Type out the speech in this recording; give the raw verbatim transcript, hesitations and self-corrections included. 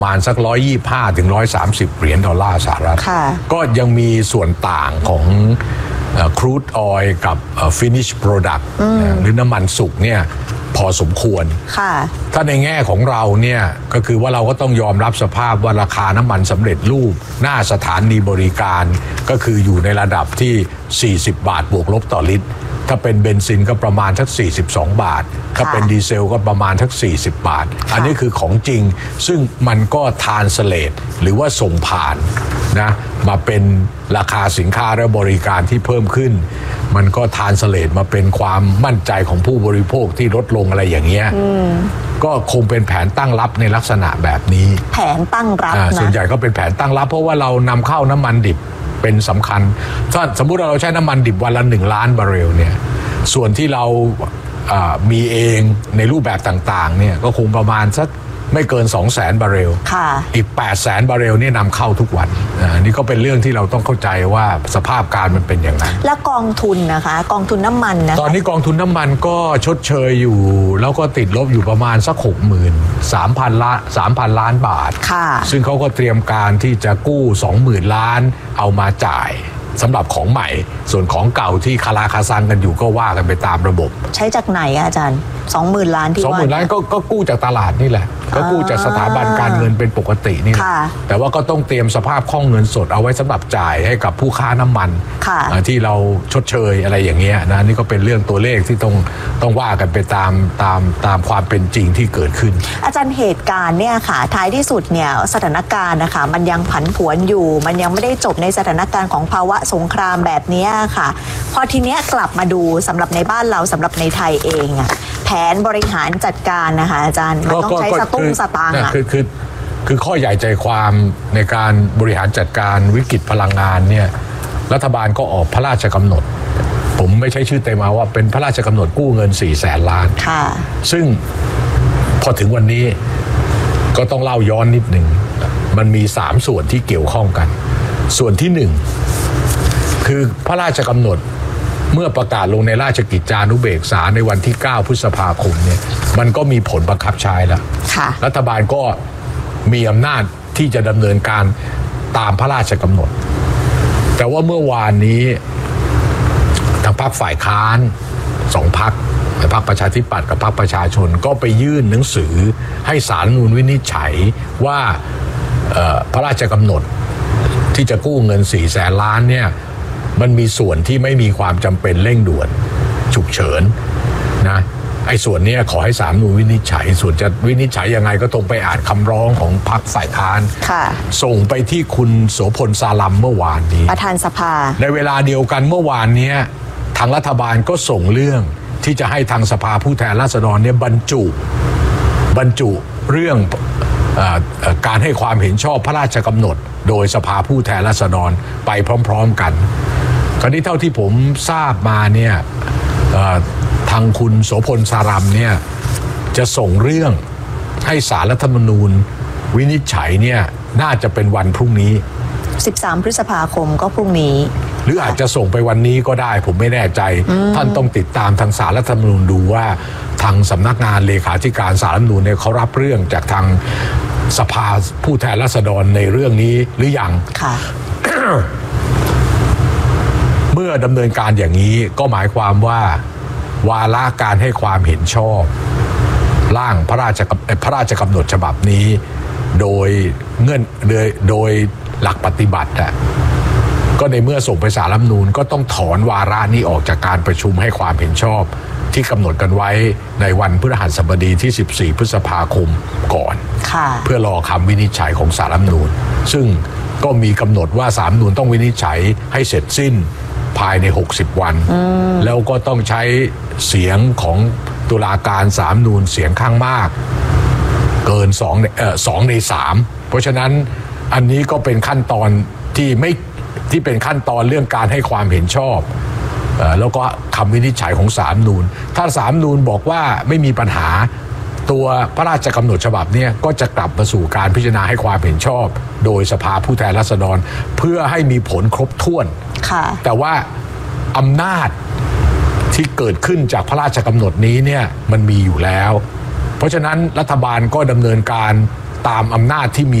ประมาณสักร้อยยี่ห้าถึงร้อยสามสิบเหรียญดอลลาร์สหรัฐก็ยังมีส่วนต่างของครูดออยล์กับฟินิชโปรดักต์หรือน้ำมันสุกเนี่ยพอสมควรถ้าในแง่ของเราเนี่ยก็คือว่าเราก็ต้องยอมรับสภาพว่าราคาน้ำมันสำเร็จรูปหน้าสถานีบริการก็คืออยู่ในระดับที่สี่สิบบาทบวกลบต่อลิตรถ้าเป็นเบนซินก็ประมาณสักสี่สิบสองบาทถ้าเป็นดีเซลก็ประมาณสักสี่สิบบาทอันนี้คือของจริงซึ่งมันก็ทรานสเลทหรือว่าส่งผ่านนะมาเป็นราคาสินค้าและบริการที่เพิ่มขึ้นมันก็ทรานสเลทมาเป็นความมั่นใจของผู้บริโภคที่ลดลงอะไรอย่างเงี้ยก็คงเป็นแผนตั้งรับในลักษณะแบบนี้แผนตั้งรับนะส่วนใหญ่ก็เป็นแผนตั้งรับเพราะว่าเรานำเข้าน้ำมันดิบเป็นสำคัญถ้าสมมุติเราใช้น้ำมันดิบวันละหนึ่งล้านบาร์เรลเนี่ยส่วนที่เรามีเองในรูปแบบต่างๆเนี่ยก็คงประมาณสักไม่เกิน สองแสน บาร์เรลอีก แปดแสน บาร์เรลนี่นำเข้าทุกวันนี่ก็เป็นเรื่องที่เราต้องเข้าใจว่าสภาพการมันเป็นอย่างนั้นและกองทุนนะคะกองทุนน้ำมันนะตอนนี้กองทุนน้ำมันก็ชดเชยอยู่แล้วก็ติดลบอยู่ประมาณสัก หกหมื่นสามพัน ล้าน สามพัน ล้านบาทซึ่งเขาก็เตรียมการที่จะกู้ สองหมื่น ล้านเอามาจ่ายสำหรับของใหม่ส่วนของเก่าที่คาราคาซังกันอยู่ก็ว่ากันไปตามระบบใช้จากไหนอาจารย์สองหมื่นล้านที่ว่าสองหมื่น ล้านก็ก็กู้จากตลาดนี่แหละก็กู้จากสถาบันการเงินเป็นปกตินี่แต่ว่าก็ต้องเตรียมสภาพคล่องเงินสดเอาไว้สำหรับจ่ายให้กับผู้ค้าน้ำมันที่เราชดเชยอะไรอย่างเงี้ยนะนี่ก็เป็นเรื่องตัวเลขที่ต้องต้องว่ากันไปตามตามตามความเป็นจริงที่เกิดขึ้นอาจารย์เหตุการณ์เนี่ยค่ะท้ายที่สุดเนี่ยสถานการณ์นะคะมันยังผันผวนอยู่มันยังไม่ได้จบในสถานการณ์ของภาวะสงครามแบบนี้ค่ะพอทีเนี้ยกลับมาดูสำหรับในบ้านเราสำหรับในไทยเองอะแผนบริหารจัดการนะคะอาจารย์มันต้องใช้สตุ้งสตางค์อะคือคือคือข้อใหญ่ใจความในการบริหารจัดการวิกฤตพลังงานเนี่ยรัฐบาลก็ออกพระราชกำหนดผมไม่ใช่ชื่อเต็มมาว่าเป็นพระราชกำหนดกู้เงินสี่แสนล้านซึ่งพอถึงวันนี้ก็ต้องเล่าย้อนนิดหนึ่งมันมีสามส่วนที่เกี่ยวข้องกันส่วนที่หนึ่งคือพระราชกำหนดเมื่อประกาศลงในราชกิจจานุเบกษาในวันที่เก้าพฤษภาคมเนี่ยมันก็มีผลบังคับใช้แล้วรัฐบาลก็มีอำนาจที่จะดำเนินการตามพระราชกำหนดแต่ว่าเมื่อวานนี้ทางพรรคฝ่ายค้านสองพรรคพรรคประชาธิปัตย์กับพรรคประชาชนก็ไปยื่นหนังสือให้ศาลรัฐธรรมนูญวินิจฉัยว่าพระราชกำหนดที่จะกู้เงินสี่แสนล้านเนี่ยมันมีส่วนที่ไม่มีความจำเป็นเร่งด่วนฉุกเฉินนะไอ้ส่วนนี้ขอให้ศาลรัฐธรรมนูญวินิจฉัยส่วนจะวินิจฉัยยังไงก็ต้องไปอ่านคำร้องของพรรคฝ่ายค้านส่งไปที่คุณโสพลซาลัมเมื่อวานนี้ประธานสภาในเวลาเดียวกันเมื่อวานนี้ทางรัฐบาลก็ส่งเรื่องที่จะให้ทางสภาผู้แทนราษฎรเนี่ยบรรจุบรรจุเรื่องการให้ความเห็นชอบพระราชกำหนดโดยสภาผู้แทนราษฎรไปพร้อมๆกันคราวนี้เท่าที่ผมทราบมาเนี่ยทางคุณโสพลสารัมเนี่ยจะส่งเรื่องให้ศาลรัฐธรรมนูญวินิจฉัยเนี่ยน่าจะเป็นวันพรุ่งนี้สิบสามพฤษภาคมก็พรุ่งนี้หรืออาจจะส่งไปวันนี้ก็ได้ผมไม่แน่ใจท่านต้องติดตามทางศาลรัฐธรรมนูญดูว่าทางสำนักงานเลขาธิการศาลรัฐธรรมนูญเนี่ยเขารับเรื่องจากทางสภาผู้แทนราษฎรในเรื่องนี้หรือยัง เมื่อดำเนินการอย่างนี้ก็หมายความว่าวาระการให้ความเห็นชอบร่างพระราชพระราชกำหนดฉบับนี้โดยเงื่อนโดยโดยหลักปฏิบัติอะก็ในเมื่อส่งไปศาลรัฐธรรมนูญก็ต้องถอนวาระนี้ออกจากการประชุมให้ความเห็นชอบที่กำหนดกันไว้ในวันพฤหัสบดีที่สิบสี่พฤษภาคมก่อนเพื่อรอคำวินิจฉัยของศาลรัฐธรรมนูญซึ่งก็มีกำหนดว่าศาลรัฐธรรมนูญต้องวินิจฉัยให้เสร็จสิ้นภายในหกสิบวันแล้วก็ต้องใช้เสียงของตุลาการศาลรัฐธรรมนูญเสียงข้างมากเกินสองเอ่อสองในสามเพราะฉะนั้นอันนี้ก็เป็นขั้นตอนที่ไม่ที่เป็นขั้นตอนเรื่องการให้ความเห็นชอบแล้วก็คำวินิจฉัยของศาลรัฐธรรมนูญถ้าศาลรัฐธรรมนูญบอกว่าไม่มีปัญหาตัวพระราชกำหนดฉบับนี้ก็จะกลับมาสู่การพิจารณาให้ความเห็นชอบโดยสภาผู้แทนราษฎรเพื่อให้มีผลครบถ้วนแต่ว่าอำนาจที่เกิดขึ้นจากพระราชกำหนดนี้เนี่ยมันมีอยู่แล้วเพราะฉะนั้นรัฐบาลก็ดำเนินการตามอำนาจที่มี